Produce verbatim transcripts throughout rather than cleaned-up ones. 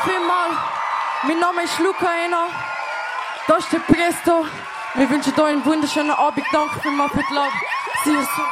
vielmals. Mein Name ist Luca Ena. Das ist der Presto. Wir wünschen euch einen wunderschönen Abend. Danke vielmals für die Lage. See you soon.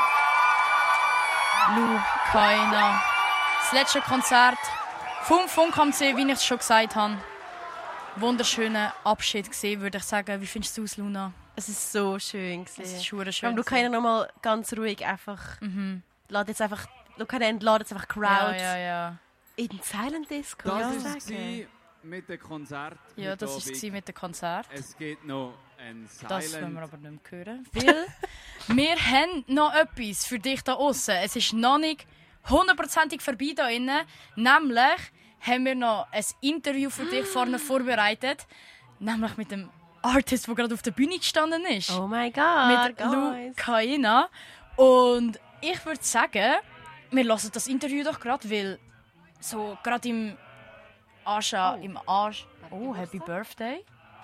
Luca Ena. Das letzte Konzert vom Funk am See, wie ich es schon gesagt habe. Wunderschöner Abschied gesehen, würde ich sagen. Wie findest du es, Luna? Es ist so schön gewesen. Es ist schön. schön Luca Ena nochmal ganz ruhig einfach... Mhm. Lade jetzt einfach... Luca Ena lädt jetzt einfach Crowd Ja, ja, ja. in den Silent Disco. Das ja. war mit dem Konzert. Ja, das war es mit dem Konzert. Es gibt noch ein Silent... Das wollen wir aber nicht mehr hören. Weil wir haben noch etwas für dich da außen. Es ist noch nicht hundertprozentig vorbei da innen. Nämlich haben wir noch ein Interview für dich vorne vorbereitet. Nämlich mit dem Artist, der gerade auf der Bühne gestanden ist. Oh mein Gott, Mit Luca Ena. Und ich würde sagen, wir hören das Interview doch gerade, weil so gerade im Ascha, oh. im Arsch. Oh, Happy Birthday.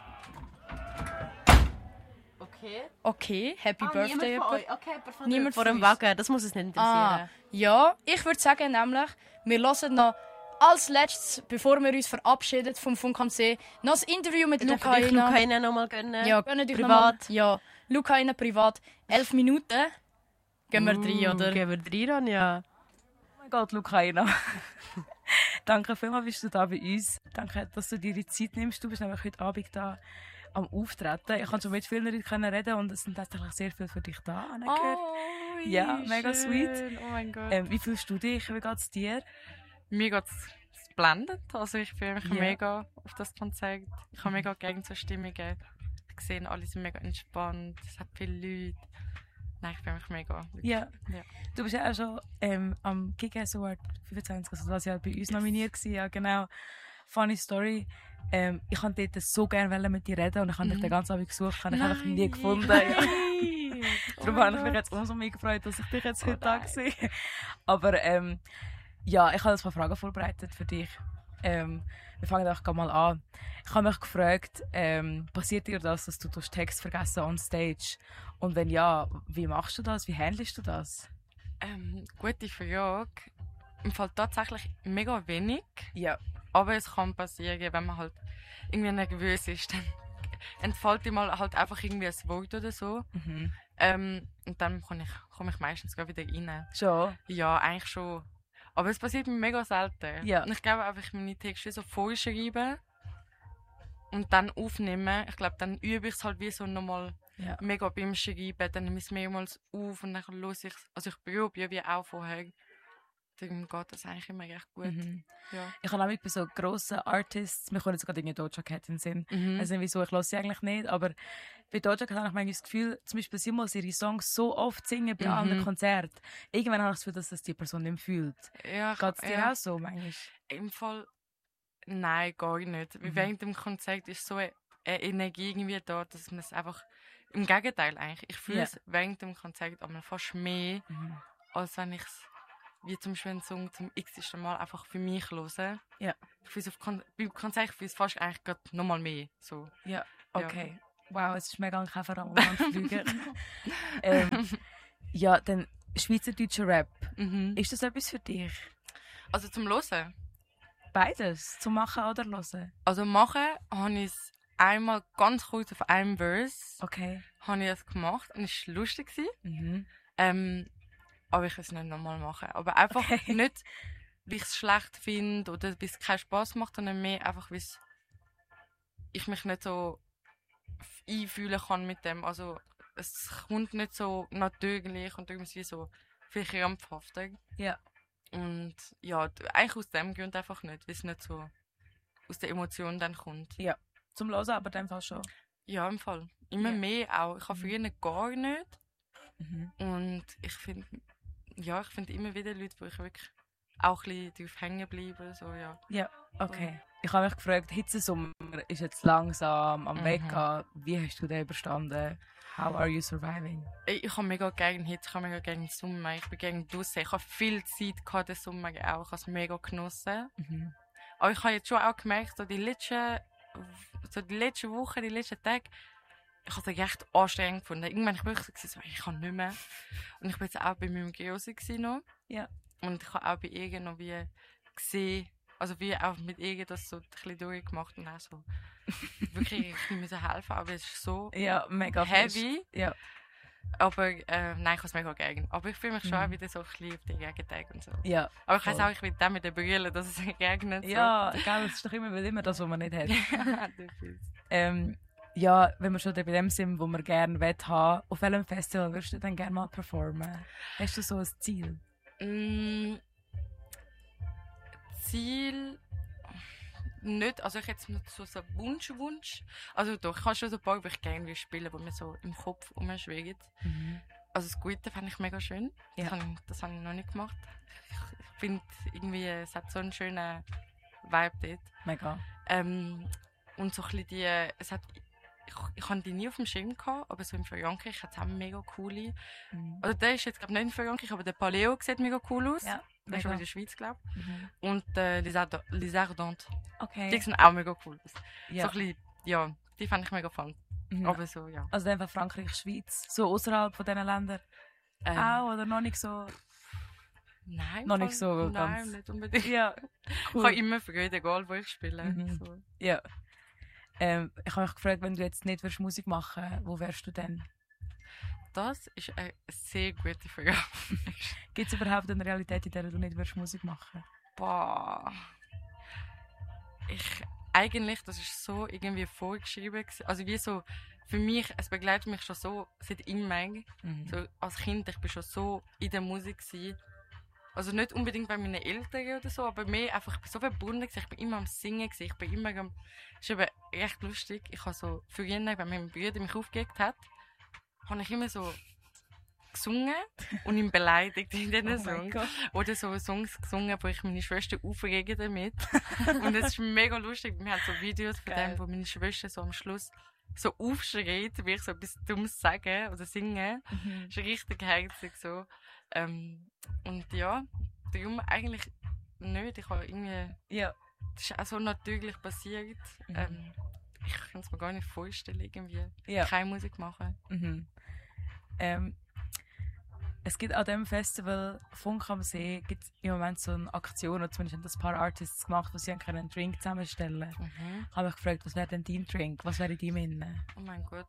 Okay. Okay, Happy ah, Birthday. Niemand von euch. Okay, von niemand vor dem Wagen, das muss es nicht interessieren. Ah, ja, ich würde sagen nämlich, wir hören noch als letztes, bevor wir uns verabschieden vom Funk am See, noch ein Interview mit Luca Ena. Luca Ena noch mal gönnen. Ja, gönnen dich privat. Noch mal. Ja, Luca Ena privat. Elf Minuten. Gehen wir uh, rein, oder? Gehen wir rein, ja. Oh mein Gott, Luca Ena. Danke vielmals, bist du da bei uns. Danke, dass du dir die Zeit nimmst. Du bist nämlich heute Abend da am Auftreten. Ich konnte schon mit vielen Leuten reden und es sind tatsächlich sehr viele für dich da. Oh, ja, mega schön. sweet. Oh mein Gott. Ähm, wie fühlst du dich? Wie geht es dir? Mir geht es blendend. Also ich freue mich ja. mega auf das Konzert. Ich habe mega gerne zur Stimmung. Ich sehe, alle sind mega entspannt. Es hat viele Leute. Nein, ich freue mich mega. Ja. ja. Du bist ja auch schon ähm, am Gig Award fünfundzwanzig, also das Jahr bei uns nominiert gewesen. Ja, genau. Funny Story. Ähm, ich wollte dort so gerne mit dir reden und ich habe dich den ganzen Abend gesucht, habe ich einfach nie gefunden. Ja. Darum oh habe ich mich jetzt umso mehr gefreut, dass ich dich jetzt heute da sehe. Aber ähm, ja, ich habe ein paar Fragen vorbereitet für dich. Ähm, wir fangen einfach mal an. Ich habe mich gefragt, ähm, passiert dir das, dass du den Text vergessen on stage? Und wenn ja, wie machst du das? Wie handelst du das? Ähm, gute Frage. Im Fall tatsächlich mega wenig. Ja. Aber es kann passieren, wenn man halt irgendwie nervös ist, dann entfaltet mal halt einfach irgendwie ein Wort oder so. Mhm. Ähm, und dann komme ich, komm ich meistens wieder rein. Schon? Ja, eigentlich schon. Aber es passiert mir mega selten. Ja. Und ich glaube einfach, ich meine Texte so vorschreiben und dann aufnehmen. Ich glaube, dann übe ich es halt wie so nochmal ja. mega beim Schreiben. Dann nehme ich es mehrmals auf und dann höre ich es. Also ich probiere ja wie auch vorher. Dann geht das eigentlich immer recht gut. Mhm. Ja. Ich habe nämlich bei so grossen Artists, wir kommen jetzt gerade in Doja Cat in den Sinn. Mhm. Also wieso, ich höre sie eigentlich nicht, aber bei Doja Cat habe ich manchmal das Gefühl, zum Beispiel sie muss ihre Songs so oft singen bei mhm. anderen Konzerten. Irgendwann habe ich das Gefühl, dass das die Person nicht fühlt. Ja, geht es dir ja. auch so manchmal? Im Fall, nein, gar nicht. Mhm. Während dem Konzert ist so eine Energie irgendwie da, dass man es einfach, im Gegenteil eigentlich, ich fühle ja. es während dem Konzert aber fast mehr, mhm. als wenn ich es wie zum Beispiel einen Song zum x-ten Mal einfach für mich hören. Ja. Ich auf Kon- beim Konzert fühle ich es fast eigentlich gerade noch mal mehr. So. Ja, okay. Ja. Wow, es ist mega ein Käfer am Fliegen. ähm, ja, dann schweizerdeutscher Rap. Mhm. Ist das etwas für dich? Also zum Hören? Beides, zum Machen oder Hören? Also machen habe ich es einmal ganz kurz auf einem Verse. Okay. Habe ich es gemacht und es war lustig. Mhm. Ähm, aber ich kann es nicht nochmal machen. Aber einfach okay. nicht, weil ich es schlecht finde oder weil es keinen Spass macht, sondern mehr einfach, weil ich mich nicht so einfühlen kann mit dem. Also es kommt nicht so natürlich und irgendwie so viel krampfhafter. Ja. Und ja, eigentlich aus dem Grund einfach nicht, weil es nicht so aus der Emotion dann kommt. Ja, zum Hören aber in dem Fall schon. Ja, im Fall. Immer ja. mehr auch. Ich habe früher mhm. gar nicht. Mhm. Und ich finde, ja, ich finde immer wieder Leute, wo ich wirklich auch ein bisschen drauf hängen bleibe. So, ja. Ja, okay. Ich habe mich gefragt, Hitzesommer ist jetzt langsam am mhm. Weggehen. Wie hast du den überstanden? How are you surviving? Ich, ich habe mega gerne Hitze, ich habe mega gerne Sommer. Ich bin gerne draussen. Ich habe viel Zeit gehabt, den Sommer auch. Ich habe es mega genossen. Mhm. Aber ich habe jetzt schon auch gemerkt, so die letzten, so die letzten Wochen, die letzten Tage, ich habe es echt anstrengend gefunden. Irgendwann war ich wirklich so, ich kann nicht mehr. Und ich war jetzt auch bei meinem Geosi noch. Ja. Und ich habe auch bei ihr noch wie gesehen, Also wie auch mit Ege das so ein bisschen durchgemacht und auch so wirklich ich müssen helfen, aber es ist so Ja, mega heavy. fest. Ja. Aber äh, nein, ich kann es mega gerne. Aber ich fühle mich schon Mhm. auch wieder so ein bisschen auf den Gegentag und so. Ja. Aber ich weiss voll. auch, ich will dann mit den Brüllen, dass es regnet. So. Ja, gell, das ist doch immer, immer das, was man nicht hat. Ja, definitiv. ähm, ja, wenn wir schon bei dem sind, wo wir gerne haben, auf welchem Festival würdest du dann gerne mal performen? Hast du so ein Ziel? Mm, Ziel nicht, also ich hätte nicht so einen Wunsch, Wunsch. Also doch, ich habe schon so ein paar, die ich gerne spielen will, die mir so im Kopf umschwingen. Also das Gute fand ich mega schön. Ja. Das habe ich, das habe ich noch nicht gemacht. Ich, ich finde irgendwie, es hat so einen schönen Vibe dort. Mega. Ähm, und so ein bisschen die, es hat, ich, ich hatte die nie auf dem Schirm gehabt, aber so in Frankreich hat es auch mega coole. Mhm. Also der ist jetzt glaube ich nicht in Frankreich, aber der Paleo sieht mega cool aus. Ja, Der ist mega. auch in der Schweiz, glaube ich. Mhm. Und äh, Les Ardo- Les Ardentes. Okay. Die sehen auch mega cool aus. Ja. So ein bisschen, ja, die fand ich mega fun. Mhm. Aber so, ja. Also einfach Frankreich, Schweiz, so außerhalb von diesen Ländern Ähm, auch oder noch nicht so? Nein. noch nicht voll- so Nein, ganz. nicht unbedingt. Ja, Ich habe immer Freude, egal wo ich spiele. Mhm. So. ja. Ähm, ich habe mich gefragt, wenn du jetzt nicht würdest Musik machen würdest, wo wärst du denn? Das ist eine sehr gute Frage. Gibt es überhaupt eine Realität, in der du nicht würdest Musik machen? Boah. Ich, eigentlich, das ist so irgendwie vorgeschrieben gewesen. Also wie so, für mich, es begleitet mich schon so seit immer. Mhm. So, als Kind, ich bin schon so in der Musik gewesen. Also nicht unbedingt bei meinen Eltern oder so, aber mehr einfach, ich bin so verbunden gewesen. Ich bin immer am Singen gewesen. Ich bin immer am, das ist eben recht lustig. Ich habe so, früher, wenn mein Bruder mich aufgeregt hat, habe ich immer so gesungen und ihn beleidigt in diesen Oh mein Songs. Gott. Oder so Songs gesungen, wo ich meine Schwester aufrege damit. Und es ist mega lustig. Wir haben so Videos von Geil. dem, wo meine Schwester so am Schluss so aufschreit, wie ich so etwas Dummes sage oder singe. Mhm. Das ist richtig herzig so. Ähm, und ja, darum eigentlich nicht. Ich habe irgendwie, Ja. das ist auch so natürlich passiert. Mhm. Ähm, ich kann es mir gar nicht vorstellen, irgendwie Ja. keine Musik machen. Mhm. Ähm, es gibt an diesem Festival Funk am See gibt's im Moment so eine Aktion, oder zumindest haben das ein paar Artists gemacht, wo sie können einen Drink zusammenstellen können. Mhm. Ich habe mich gefragt, was wäre denn dein Drink? Was wäre in deinem Innen? Oh mein Gott.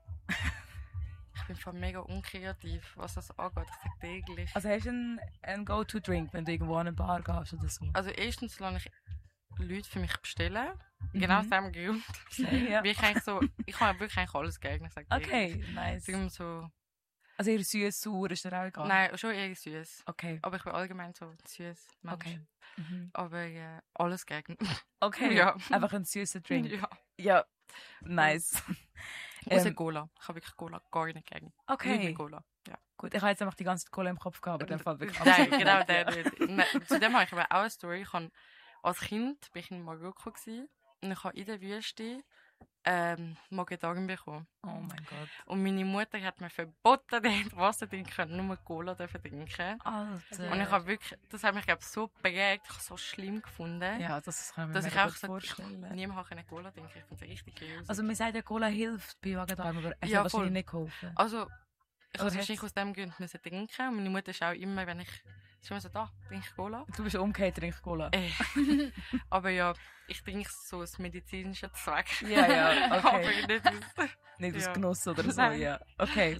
Ich bin voll mega unkreativ, was das angeht. Ich sage täglich. Also hast du einen, einen Go-To-Drink, wenn du irgendwo an eine Bar gehst oder so? Also erstens lasse ich Leute für mich bestellen. Genau aus Mhm. diesem Grund. Okay, ja. Wie ich eigentlich so, ich habe wirklich eigentlich alles gerne, ich sage Okay, nice. Darum so, Also eher süß, sauer ist dir auch egal? nein, schon eher süß. Okay, Aber ich bin allgemein so süß Mensch. okay. Mhm. Aber äh, alles gerne. Okay, Ja. einfach ein süßer Drink. Ja. Ja, nice. Außer Ähm, Cola. Ich habe wirklich Cola gar nicht gerne. Okay. Liebe Cola. Ja. Gut, ich habe jetzt einfach die ganze Cola im Kopf gehabt, aber in dem Fall wirklich Nein, absolut genau nicht. der nicht. Nein, zu dem habe ich aber auch eine Story. Ich habe, als Kind bin ich in Marokko gewesen, und ich habe in der Wüste ähm, Magen-Darm bekommen. Oh mein Gott. Und meine Mutter hat mir verboten, dort Wasser zu trinken, nur Cola dürfen trinken. Alter. Und ich habe wirklich, das hat mich glaub, so prägt, ich habe es so schlimm gefunden, Ja, das kann ich mir dass ich mega auch gut so vorstellen. niemand kann Cola trinken. Ich finde es richtig gruselig. Also man sagt ja, Cola hilft bei Magen-Darm, aber es Ja, hat wahrscheinlich voll. nicht geholfen. Also, ich Oder muss wahrscheinlich hat's- aus dem Grund müssen trinken. Und meine Mutter ist auch immer, wenn ich, sie ist immer so, da, trinke ich Cola. Du bist umgekehrt, trink Cola. Äh, aber ja, ich trinke es so aus medizinischen Zweck. Ja, ja, okay. aber nicht aus... Nicht aus Ja. Genuss oder so, Nein. ja. Okay.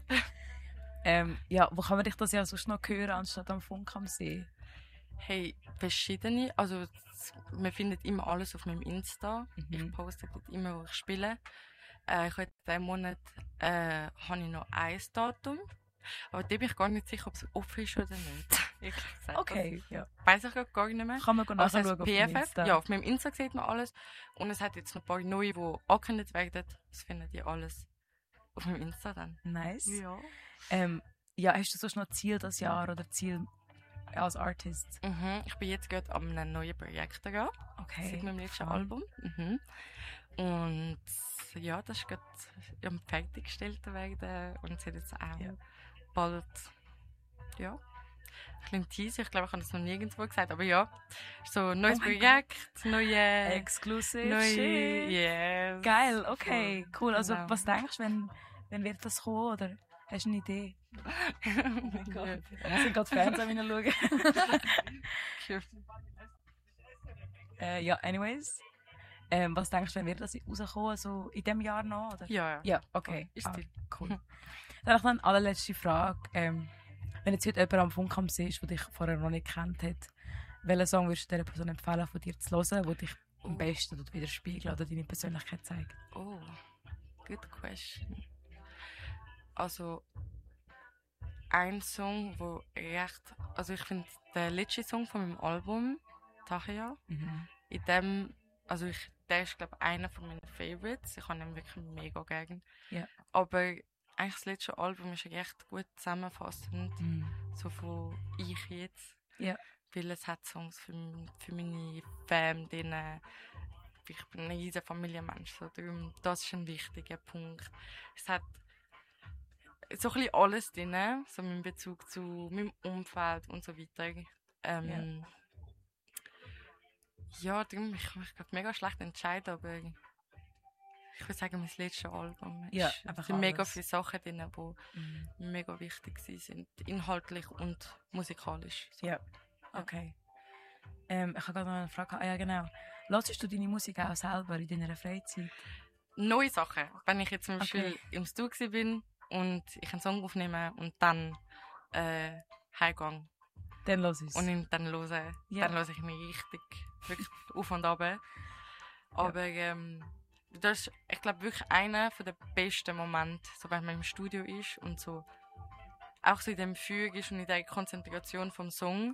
Ähm, ja, wo kann man dich das ja sonst noch hören, anstatt am Funk am See? Hey, verschiedene. Also, z- man findet immer alles auf meinem Insta. Mhm. Ich poste dort immer, wo ich spiele. Äh, ich habe diesen Monat äh, habe ich noch ein Datum. Aber da bin ich gar nicht sicher, ob es offen ist oder nicht. Ehrlich gesagt. Okay, ja. Das weiss ich gerade gar nicht mehr. Kann man go Also nachschauen das auf P dem F F, Insta. ja, auf meinem Insta sieht man alles. Und es hat jetzt noch ein paar neue, die angekündigt werden. Das findet ihr alles auf meinem Insta dann. Nice. Ja. Ähm, ja, hast du sonst noch Ziel das Jahr oder Ziel als Artist? Mhm. Ich bin jetzt gerade an einem neuen Projekt dran. Okay. Seit meinem letzten fun. Album. Mhm. Und ja, das ist gerade am fertiggestellt werden. Und es hat jetzt auch Ja. bald, ja, ein kleiner Teaser. Ich glaube, ich habe das noch nirgendwo gesagt. Aber ja, so ein neues Oh mein Projekt, neue... Exclusive neue shit. yes. Geil, okay, Voll. cool. Also Genau. was denkst du, wenn, wenn wird das kommen oder hast du eine Idee? Oh mein Gott. Wir sind gerade Fans an mir schauen. Äh, ja, anyways. Ähm, was denkst du, wenn wird das rauskommen, so in diesem Jahr noch? Oder? Ja, ja. Ja, okay. Ist Ah, die- cool. Dann noch eine allerletzte Frage. Ähm, wenn jetzt heute jemand am Funk am See ist, der dich vorher noch nicht kennt hat, welchen Song würdest du dieser Person empfehlen, von dir zu hören, der dich am Oh. besten widerspiegelt oder deine Persönlichkeit zeigt? Oh, good question. Also, ein Song, wo recht... Also ich finde, der letzte Song von meinem Album, Tachia, Mhm. in dem... Also ich, der ist, glaube ich, einer von meinen Favorites. Ich habe ihn wirklich mega gern. Ja. Aber eigentlich das letzte Album ist recht gut zusammenfassend. Mhm. So von ich jetzt. Ja. Weil es hat Songs für, m- für meine Fam drin. Ich bin ein riesiger Familienmensch. So. Darum, das ist ein wichtiger Punkt. Es hat so ein bisschen alles drin. So in Bezug zu meinem Umfeld und so weiter. Ähm, ja, darum, ich kann mich grad mega schlecht entscheiden, aber ich würde sagen, mein letztes Album. Ja, ist- einfach es sind mega alles. viele Sachen drin, die Mhm. mega wichtig sind, inhaltlich und musikalisch. So. Ja, okay. Ähm, ich habe gerade noch eine Frage. Ah ja, genau. Hörst du deine Musik auch selber in deiner Freizeit? Neue Sachen. Wenn ich jetzt zum Beispiel Okay. im Studio bin und ich einen Song aufnehme und dann äh, heimgehe Dann los es. und ihn dann höre, Ja. dann höre ich mich richtig wirklich auf und ab. Aber ähm, das ist, ich glaube, wirklich einer der besten Momente, so wenn man im Studio ist und so auch so in dem Gefühl ist und in der Konzentration vom Song.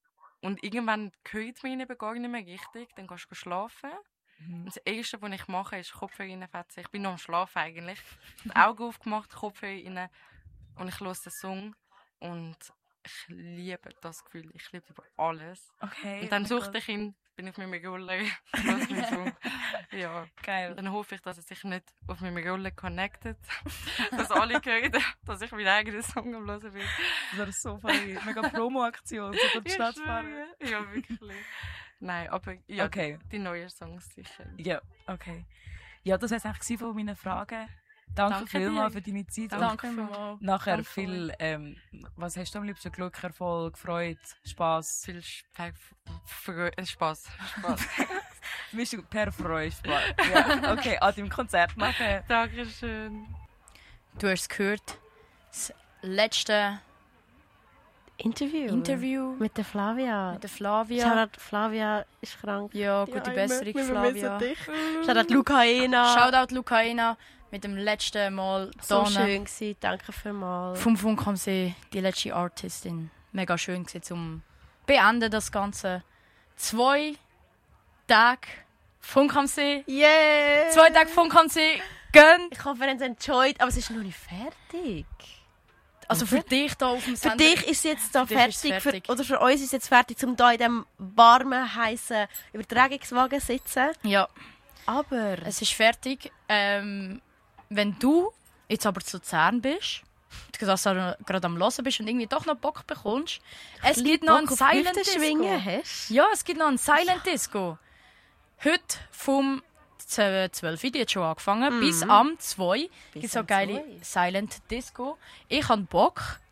Und irgendwann hört man ihn eben gar nicht mehr richtig, dann gehst du schlafen. Mhm. Und das Erste, was ich mache, ist Kopfhörer reinfetzen. Ich bin noch am Schlafen eigentlich. Die Augen aufgemacht, Kopfhörer rein und ich höre den Song. Und ich liebe das Gefühl. Ich liebe über alles. Okay. Und dann oh mein suchte Gott. ich ihn, bin ich mit meinem Roller, höre meinen Song. Ja. Geil. Dann hoffe ich, dass er sich nicht auf meinem Roller connectet. Dass alle hören, dass ich meinen eigenen Song am Hören bin. Das wäre so funny. Mega Promo-Aktion. So durch die Ich Stadt fahren. schwöre. Ja, wirklich. Nein, aber ja, Okay. die neuen Songs sicher. Ja, okay. Ja, das war es eigentlich von meinen Fragen. Danke, Danke vielmals dir. für deine Zeit. Danke Und vielmals. nachher Danke viel, ähm, was hast du am liebsten? Glück, Erfolg, Freude, Spass? Viel Sp Freu- äh, Spaß. Spaß. Bist du per Freude, Spaß? Ja. Okay, an deinem Konzert machen. Dankeschön. Du hast es gehört. Das letzte Interview. Interview Mit der Flavia. mit der Flavia. Shoutout, Flavia ist krank. Ja, gute Besserung, Flavia. Shoutout Lucaena. Shoutout Lucaena mit dem letzten Mal So da schön gewesen. Danke vielmals. vom Funk am See, die letzte Artistin. Mega schön gewesen, zum beenden das Ganze. Zwei Tage Funk am See. Yeah! Zwei Tage Funk am See. Gönn. Ich hoffe, ihr habt es enjoyed, aber es ist noch nicht fertig. Also für dich da auf dem Für Sender. dich ist es jetzt da Für dich ist fertig, es fertig. Für, oder für uns ist es jetzt fertig, um hier in diesem warmen, heißen Übertragungswagen zu sitzen. Ja, Aber es ist fertig. Ähm, wenn du jetzt aber zu Luzern bist, dass du gerade am Hören bist und irgendwie doch noch Bock bekommst, es gibt noch ein Bock auf Silent Hüftenschwingen Disco. hast. Ja, es gibt noch ein Silent Disco. Heute vom zwölf Uhr, die hat schon angefangen, bis am zwei gibt es so am geile zwei. Silent Disco. Ich habe Bock,